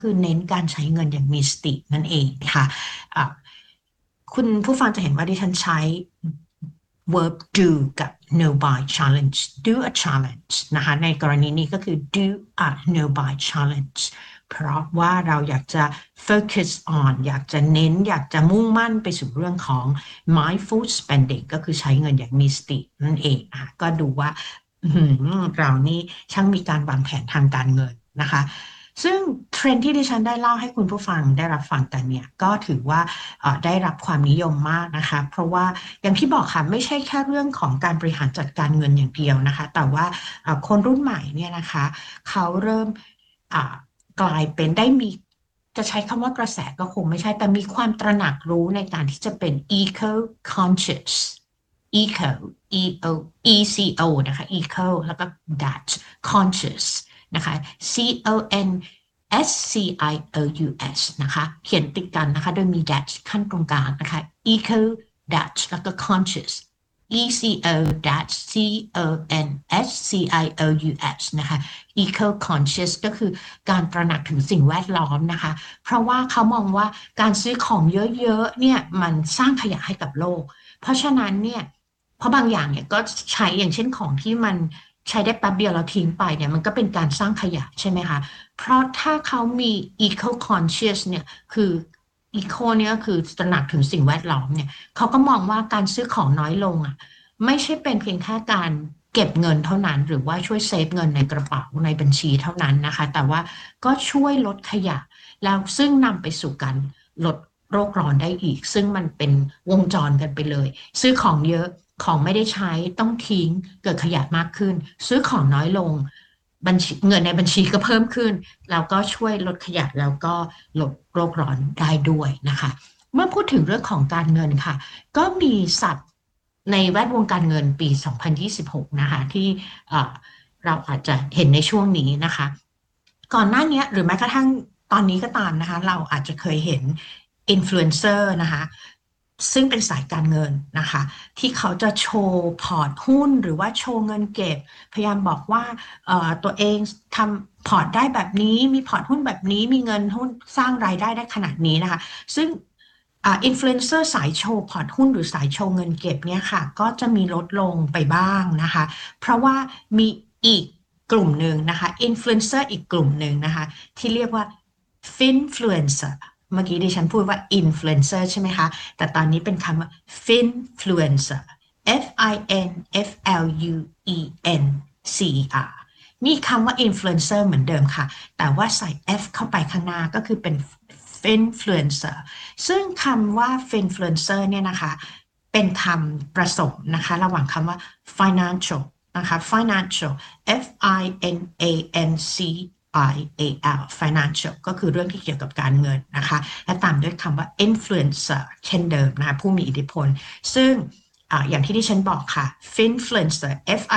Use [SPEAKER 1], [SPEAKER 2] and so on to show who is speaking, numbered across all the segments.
[SPEAKER 1] คือเน้นการใช้เงินอย่างมีสตินั่นเองค่ะอ่ะคุณผู้ฟังจะเห็นว่าดิฉันใช้ verb do กับ no buy challenge do a challenge นะคะในกรณีนี้ก็คือ do a no buy challenge เพราะว่าเราอยากจะ focus on อยากจะเน้นอยากจะมุ่งมั่นไปสู่เรื่องของ mindful spending ก็คือใช้เงินอย่างมีสตินั่นเองก็ดูว่าเรานี่ช่างมีการวางแผนทางการเงินนะคะ ซึ่งเทรนด์ที่ดิฉันได้เล่าให้คุณผู้ฟังได้รับฟังกันเนี่ยก็ถือว่าได้รับความนิยมมากนะคะเพราะว่าอย่างที่บอกค่ะไม่ใช่แค่เรื่องของการบริหารจัดการเงินอย่างเดียวนะคะแต่ว่าคนรุ่นใหม่เนี่ยนะคะเขาเริ่มอ่ากลายเป็นได้มีจะใช้คำว่ากระแสก็คงไม่ใช่แต่มีความตระหนักรู้ในการที่จะเป็น eco conscious eco e o eco นะคะ eco แล้วก็ that conscious นะคะ C O N SCIOUS นะคะเขียนติดกันนะคะโดยมี dash ขั้นตรงกลางนะคะ eco dash แล้วก็ conscious ECO dash CONSCIOUS นะคะ eco conscious ก็คือการตระหนักถึงสิ่งแวดล้อมนะคะเพราะว่าเขามองว่าการซื้อของเยอะๆเนี่ยมันสร้างขยะให้กับโลกเพราะฉะนั้นเนี่ยเพราะบางอย่างเนี่ยก็ใช้อย่างเช่นของที่มันใช้ได้แป๊บเดียวเราทิ้งไปเนี่ยมันก็เป็นการสร้างขยะใช่ไหมคะ เพราะถ้าเขามี eco conscious เนี่ยคือ eco เนี่ยก็คือตระหนักถึงสิ่งแวดล้อมเนี่ยเขาก็มองว่าการซื้อของน้อยลงอ่ะไม่ใช่เป็นเพียงแค่การเก็บเงินเท่านั้นหรือว่าช่วยเซฟเงินในกระเป๋าในบัญชีเท่านั้นนะคะแต่ว่าก็ช่วยลดขยะแล้วซึ่งนำไปสู่การลดโลกร้อนได้อีกซึ่งมันเป็นวงจรกันไปเลยซื้อของเยอะของไม่ได้ใช้ต้องทิ้งเกิดขยะมากขึ้นซื้อของน้อยลงบัญชีเงินในบัญชีก็เพิ่มขึ้นแล้วก็ช่วยลดขยะแล้วก็ลดโลกร้อนได้ด้วยนะคะเมื่อพูดถึงเรื่องของการเงินค่ะก็มีสัตว์ในแวดวงการเงินปี2026นะคะที่เอ่อเราอาจจะเห็นในช่วงนี้นะคะก่อนหน้านี้หรือแม้กระทั่งตอนนี้ก็ตามนะคะเราอาจจะเคยเห็นอินฟลูเอนเซอร์นะคะซึ่งเป็นสายการเงินนะคะที่เขาจะโชว์พอร์ตหุ้นหรือว่าโชว์เงินเก็บพยายามบอกว่าตัวเองทำพอร์ตได้แบบนี้มีพอร์ตหุ้นแบบนี้มีเงินหุ้นสร้างรายได้ได้ขนาดนี้นะคะซึ่งอินฟลูเอนเซอร์สายโชว์พอร์ตหุ้นหรือสายโชว์เงินเก็บเนี่ยค่ะก็จะมีลดลงไปบ้างนะคะเพราะว่ามีอีกกลุ่มหนึ่งนะคะอินฟลูเอนเซอร์อีกกลุ่มหนึ่งนะคะที่เรียกว่าฟินฟลูเอนเซอร์เมื่อกี้ดิฉันพูดว่าอินฟลูเอนเซอร์ใช่ไหมคะแต่ตอนนี้เป็นคำว่าฟินฟลูเอนเซอร์ FINFLUENCER มีคำว่าอินฟลูเอนเซอร์เหมือนเดิมค่ะแต่ว่าใส่ F เข้าไปข้างหน้าก็คือเป็นฟินฟลูเอนเซอร์ซึ่งคำว่า finfluencer เนี่ยนะคะเป็นคำผสมนะคะระหว่างคำว่า financial นะคะ financial FINANCIAL financial ก็คือเรื่องที่เกี่ยวกับการเงินนะคะและตามด้วยคำว่า influencer เช่นเดิมนะคะผู้มีอิทธิพลซึ่งอย่างที่ดิฉันบอกค่ะ finfluencer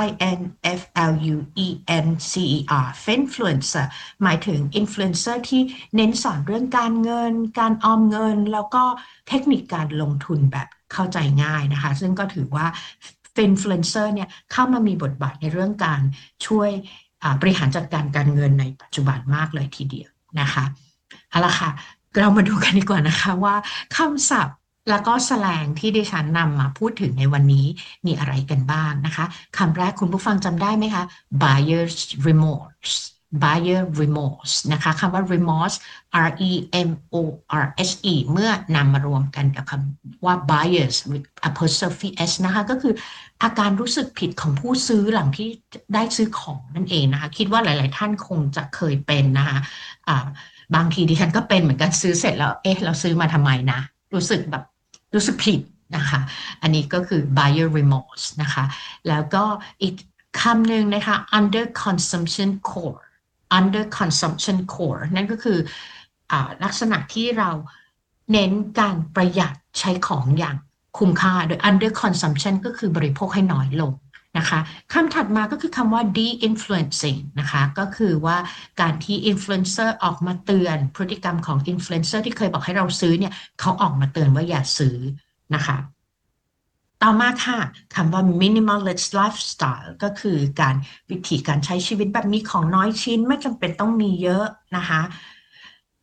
[SPEAKER 1] FINFLUENCER finfluencer หมายถึง influencer ที่เน้นสอนเรื่องการเงินการออมเงินแล้วก็เทคนิคการลงทุนแบบเข้าใจง่ายนะคะซึ่งก็ถือว่า finfluencer เนี่ยเข้ามามีบทบาทในเรื่องการช่วยบริหารจัดการการเงินในปัจจุบันมากเลยทีเดียวนะคะเอาละค่ะเรามาดูกันดีกว่านะคะว่าคำศัพท์แล้วก็แสแลงที่ดิฉันนำมาพูดถึงในวันนี้มีอะไรกันบ้างนะคะคำแรกคุณผู้ฟังจำได้ไหมคะ buyer's remorse buyer remorse นะคะคำว่า remorse REMORSE เมื่อนำมารวมกันกับคำว่า buyers with apostrophe s นะคะก็คืออาการรู้สึกผิดของผู้ซื้อหลังที่ได้ซื้อของนั่นเองนะคะคิดว่าหลายๆท่านคงจะเคยเป็นนะคะอ่าบางทีดิฉันก็เป็นเหมือนกันซื้อเสร็จแล้วเอ๊ะเราซื้อมาทำไมนะรู้สึกแบบรู้สึกผิดนะคะอันนี้ก็คือ buyer remorse นะคะแล้วก็อีกคำหนึ่งนะคะ under consumption core under consumption core นั่นก็คือลักษณะที่เราเน้นการประหยัดใช้ของอย่างคุ้มค่าโดย under consumption ก็คือบริโภคให้น้อยลงนะคะคำถัดมาก็คือคำว่า de-influencing นะคะก็คือว่าการที่ influencer ออกมาเตือนพฤติกรรมของ influencer ที่เคยบอกให้เราซื้อเนี่ยเขาออกมาเตือนว่าอย่าซื้อนะคะต่อมาค่ะคำว่า minimalist lifestyle ก็คือการวิธีการใช้ชีวิตแบบมีของน้อยชิ้นไม่จำเป็นต้องมีเยอะนะคะ